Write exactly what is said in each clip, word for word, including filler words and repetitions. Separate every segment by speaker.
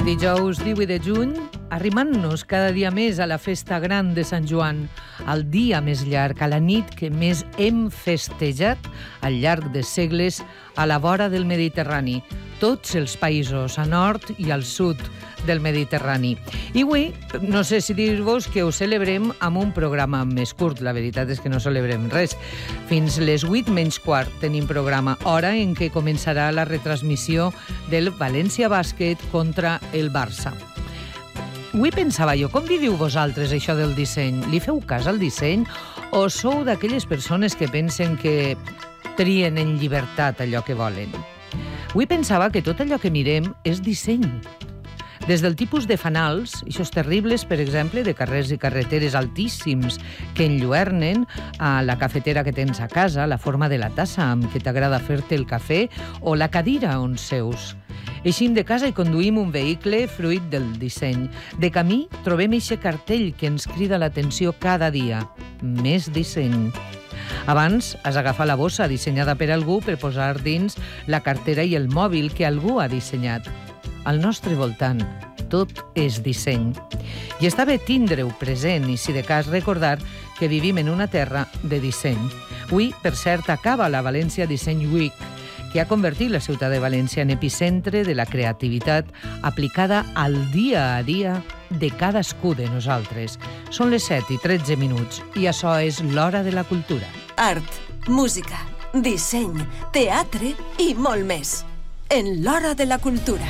Speaker 1: Dijous divuit de juny, arrimant-nos cada dia més a la festa gran de Sant Joan, al dia més llarg, a la nit que més hem festejat al llarg de segles a la vora del Mediterrani, tots els països, a nord i al sud del Mediterrani. I avui, no sé si dir-vos que ho celebrem amb un programa més curt, la veritat és que no celebrem res. Fins les vuit menys quart tenim programa, hora en què començarà la retransmissió del València Bàsquet contra el Barça. Avui pensava jo, com viviu vosaltres això del disseny? Li feu cas al disseny o sou d'aquelles persones que pensen que trien en llibertat allò que volen? Avui pensava que tot allò que mirem és disseny. Des del tipus de fanals, eixos terribles, per exemple, de carrers i carreteres altíssims que enlluernen a la cafetera que tens a casa, la forma de la tassa amb què t'agrada fer-te el cafè o la cadira on seus. Eixim de casa i conduïm un vehicle fruit del disseny. De camí trobem eixe cartell que ens crida l'atenció cada dia. Més disseny. Abans has agafat la bossa dissenyada per algú per posar dins la cartera i el mòbil que algú ha dissenyat. Al nostre voltant, tot és disseny. I està bé tindre-ho present i, si de cas, recordar que vivim en una terra de disseny. Avui, per cert, acaba la València Design Week, que ha convertit la ciutat de València en epicentre de la creativitat aplicada al dia a dia de cadascú de nosaltres. Són les set i tretze minuts i això és l'Hora de la Cultura.
Speaker 2: Art, música, disseny, teatre i molt més. En l'Hora de la Cultura.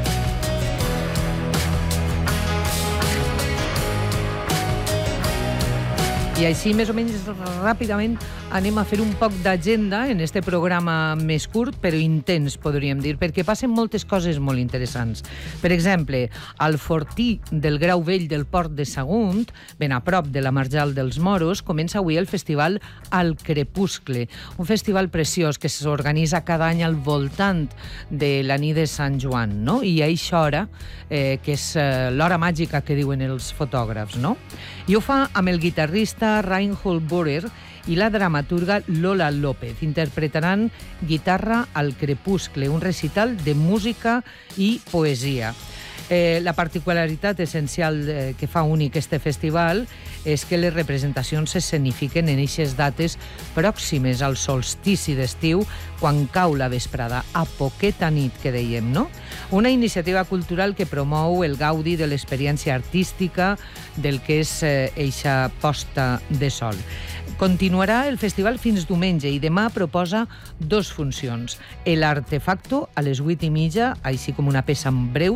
Speaker 1: I així, més o menys ràpidament, anem a fer un poc d'agenda en este programa més curt, però intens, podríem dir, perquè passen moltes coses molt interessants. Per exemple, al Fortí del Grau Vell del Port de Sagunt, ben a prop de la Marjal dels Moros, comença avui el festival Al Crepuscle, un festival preciós que s'organitza cada any al voltant de la nit de Sant Joan, no? I a eixa hora, eh, que és eh, l'hora màgica que diuen els fotògrafs, no? I ho fa amb el guitarrista Reinhold Burer i la dramaturga Lola López. Interpretaran Guitarra al Crepuscle, un recital de música i poesia. Eh, la particularitat essencial eh, que fa únic este festival és que les representacions s'escenifiquen en eixes dates pròximes al solstici d'estiu, quan cau la vesprada, a poqueta nit, que dèiem, no? Una iniciativa cultural que promou el gaudi de l'experiència artística del que és eh, eixa posta de sol. Continuarà el festival fins diumenge i demà proposa dos funcions. El Artefacto a les vuit i mitja, així com una peça en breu